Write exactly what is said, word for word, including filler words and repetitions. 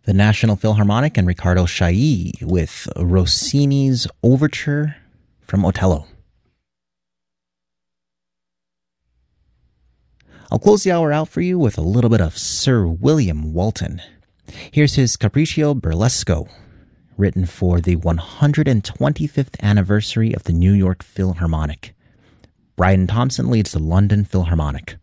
The National Philharmonic and Riccardo Chailly with Rossini's Overture from Otello. I'll close the hour out for you with a little bit of Sir William Walton. Here's his Capriccio Burlesco, written for the one hundred twenty-fifth anniversary of the New York Philharmonic. Brian Thompson leads the London Philharmonic.